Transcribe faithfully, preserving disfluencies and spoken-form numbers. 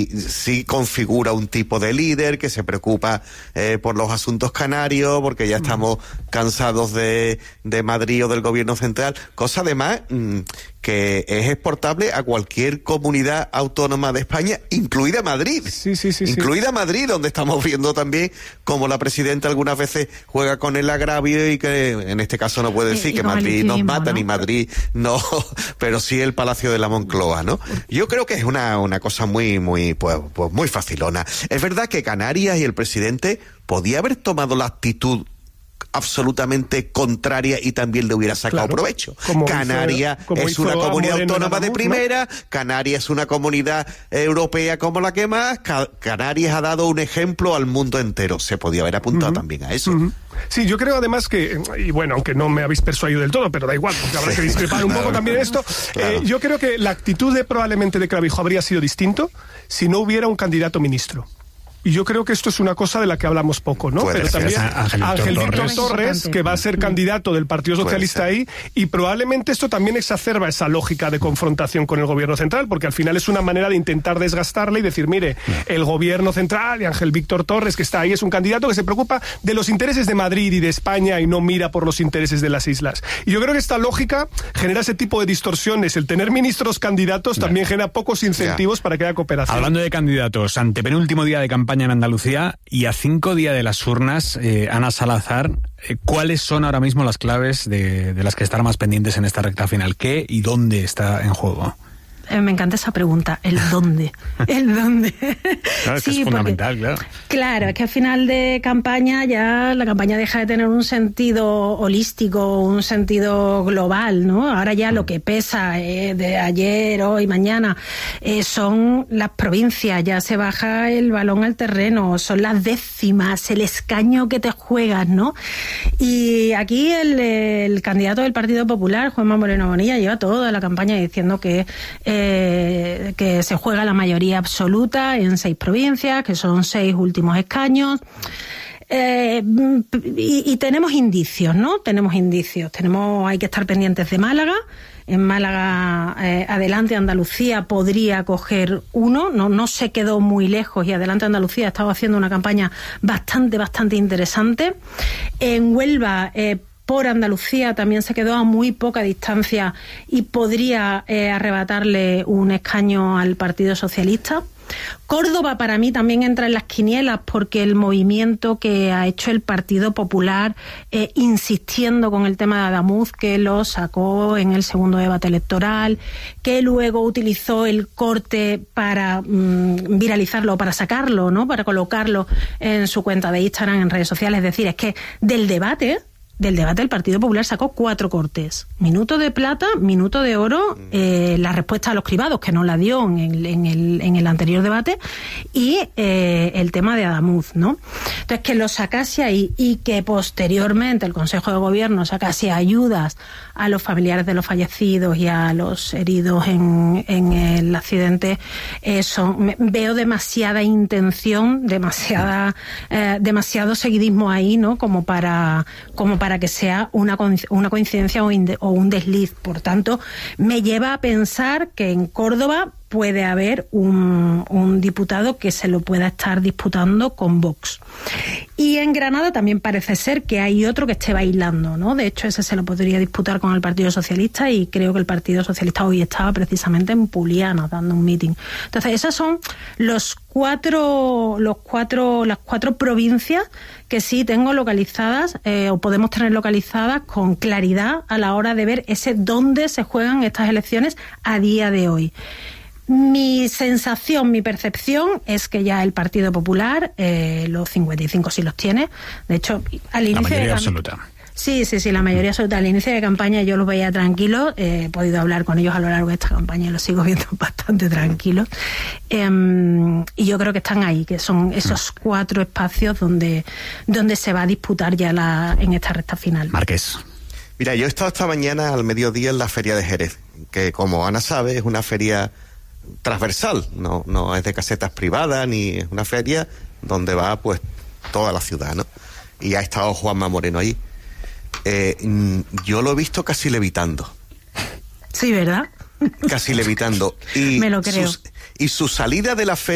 sí, sí configura un tipo de líder que se preocupa eh, por los asuntos canarios, porque ya estamos cansados de, de Madrid o del gobierno central, cosa además mmm, que es exportable a cualquier comunidad autónoma de España, incluida Madrid. Sí, sí, sí. Incluida sí. Madrid, donde estamos viendo también cómo la presidenta algunas veces juega con el agravio y que en este caso no puede decir y, y que Madrid nos mata, ¿no? ni Madrid no, pero sí el Palacio de la Moncloa, ¿no? Yo creo que es una, una cosa muy, muy, pues, pues muy facilona. Es verdad que Canarias y el presidente podía haber tomado la actitud absolutamente contraria y también le hubiera sacado claro, provecho. como Canarias hizo, como es una comunidad autónoma de primera, ¿no? Canarias es una comunidad europea como la que más, Ca- Canarias ha dado un ejemplo al mundo entero. Se podía haber apuntado uh-huh. también a eso. Uh-huh. Sí, yo creo además que, y bueno, aunque no me habéis persuadido del todo, pero da igual, porque habrá que discrepar un poco también esto, claro. eh, yo creo que la actitud de probablemente de Clavijo habría sido distinto si no hubiera un candidato ministro. Y yo creo que esto es una cosa de la que hablamos poco, ¿no? Puede Pero ser. también Ángel Víctor Ángel Torres. Víctor Torres, que va a ser candidato del Partido Socialista ahí, y probablemente esto también exacerba esa lógica de confrontación con el gobierno central, porque al final es una manera de intentar desgastarle y decir, mire, el gobierno central y Ángel Víctor Torres, que está ahí, es un candidato que se preocupa de los intereses de Madrid y de España y no mira por los intereses de las islas. Y yo creo que esta lógica genera ese tipo de distorsiones. El tener ministros candidatos también genera pocos incentivos para que haya cooperación. Hablando de candidatos, antepenúltimo día de campaña en Andalucía, y a cinco días de las urnas, eh, Ana Salazar, eh, ¿cuáles son ahora mismo las claves de, de las que estar más pendientes en esta recta final? ¿Qué y dónde está en juego? Eh, me encanta esa pregunta, el dónde, el dónde. Claro, es sí, que es fundamental, porque, claro. Claro, es que al final de campaña ya la campaña deja de tener un sentido holístico, un sentido global, ¿no? Ahora ya lo que pesa eh, de ayer, hoy, mañana, eh, son las provincias, ya se baja el balón al terreno, son las décimas, el escaño que te juegas, ¿no? Y aquí el, el candidato del Partido Popular, Juanma Moreno Bonilla, lleva toda la campaña diciendo que eh, Eh, que se juega la mayoría absoluta en seis provincias, que son seis últimos escaños. Eh, y, y tenemos indicios, ¿no? Tenemos indicios. Tenemos, hay que estar pendientes de Málaga. En Málaga, eh, Adelante Andalucía podría coger uno, no, no se quedó muy lejos y Adelante Andalucía ha estado haciendo una campaña bastante, bastante interesante. En Huelva, eh, por Andalucía también se quedó a muy poca distancia y podría eh, arrebatarle un escaño al Partido Socialista. Córdoba para mí también entra en las quinielas porque el movimiento que ha hecho el Partido Popular eh, insistiendo con el tema de Adamuz, que lo sacó en el segundo debate electoral, que luego utilizó el corte para mmm, viralizarlo, para sacarlo, ¿no? Para colocarlo en su cuenta de Instagram, en redes sociales. Es decir, es que del debate... Del debate el Partido Popular sacó cuatro cortes. Minuto de plata, minuto de oro, eh, la respuesta a los cribados, que no la dio en el, en el, en el anterior debate, y eh, el tema de Adamuz, ¿no? Entonces, que lo sacase ahí y que posteriormente el Consejo de Gobierno sacase ayudas a los familiares de los fallecidos y a los heridos en, en el accidente, eso, me, veo demasiada intención, demasiada, eh, demasiado seguidismo ahí, ¿no? Como para, como para para que sea una, una coincidencia o, inde, o un desliz. Por tanto, me lleva a pensar que en Córdoba puede haber un, un diputado que se lo pueda estar disputando con Vox. Y en Granada también parece ser que hay otro que esté bailando, ¿no? De hecho, ese se lo podría disputar con el Partido Socialista y creo que el Partido Socialista hoy estaba precisamente en Puliana dando un meeting. Entonces, esos son los cuatro, los cuatro, las cuatro provincias que sí tengo localizadas eh, o podemos tener localizadas con claridad a la hora de ver ese dónde se juegan estas elecciones a día de hoy. Mi sensación, mi percepción es que ya el Partido Popular eh, los cincuenta y cinco sí los tiene. De hecho, al inicio la mayoría de absoluta. Sí, sí, sí, la mayoría absoluta. Al inicio de campaña yo los veía tranquilos. Eh, he podido hablar con ellos a lo largo de esta campaña y los sigo viendo bastante tranquilos. Eh, y yo creo que están ahí, que son esos cuatro espacios donde, donde se va a disputar ya la, en esta recta final. Márquez. Mira, yo he estado esta mañana al mediodía en la Feria de Jerez, que como Ana sabe es una feria transversal, no, no es de casetas privadas, ni es una feria donde va pues toda la ciudad, ¿no? Y ha estado Juanma Moreno ahí. Eh, yo lo he visto casi levitando. Sí, ¿verdad? Casi levitando. Y Me lo creo. Sus, y su salida de la feria